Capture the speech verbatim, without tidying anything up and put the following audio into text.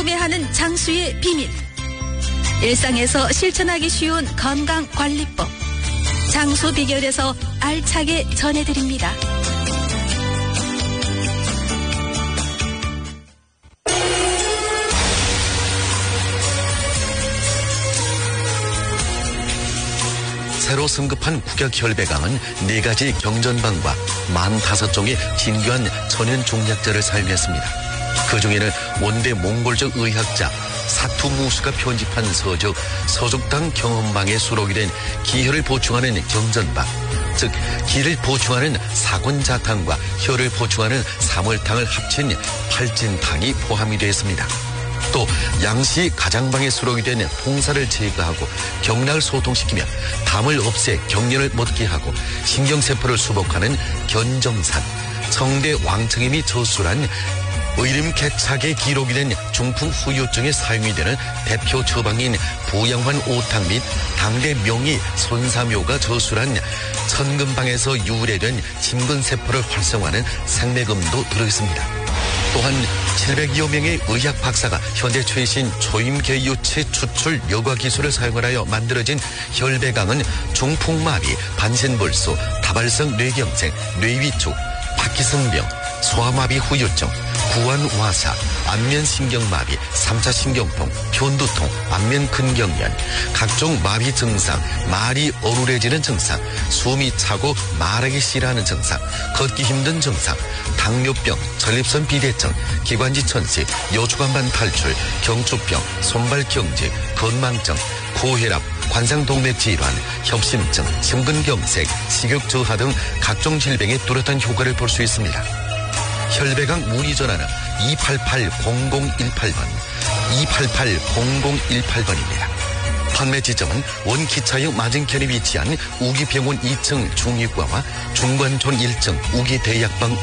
구매하는 장수의 비밀. 일상에서 실천하기 쉬운 건강관리법. 장수 비결에서 알차게 전해드립니다. 새로 승급한 국약혈배강은 네 가지 경전방과 만다섯 종의 진귀한 천연 종약제를 사용했습니다. 그 중에는 원대 몽골적 의학자 사투무수가 편집한 서적 서족당 경험방에 수록이 된 기혈을 보충하는 경전방, 즉 기를 보충하는 사곤자탕과 혈을 보충하는 사월탕을 합친 팔진탕이 포함이 되어 있습니다. 또 양시 가장방에 수록이 된 홍사를 제거하고 경락을 소통시키며 담을 없애 경련을 멎게 하고 신경세포를 수복하는 견정산, 청대 왕청임이 저술한 의림개착에 기록이 된 중풍 후유증에 사용이 되는 대표 처방인 부양환 오탕 및 당대 명의 손사묘가 저술한 천금방에서 유래된 진근세포를 활성화하는 생매금도 들어있습니다. 또한 칠백여 명의 의학 박사가 현재 최신 초임계유체 추출 여과 기술을 사용하여 만들어진 혈배강은 중풍마비, 반신불수, 다발성 뇌경색, 뇌위축, 파키슨병, 소아마비 후유증, 구안와사, 안면신경마비, 삼차 신경통, 편두통, 안면근경련, 각종 마비 증상, 말이 어루래지는 증상, 숨이 차고 말하기 싫어하는 증상, 걷기 힘든 증상, 당뇨병, 전립선 비대증, 기관지 천식, 요추간반 탈출, 경추병, 손발경직, 건망증, 고혈압, 관상동맥 질환, 협심증, 심근경색, 식욕저하 등 각종 질병에 뚜렷한 효과를 볼 수 있습니다. 혈배강 문의 전화는 이팔팔 공공일팔 번, 이팔팔 공공일팔 번입니다. 판매 지점은 원기차역 맞은편에 위치한 우기병원 이 층 중의과와 중관촌 일 층 우기대약방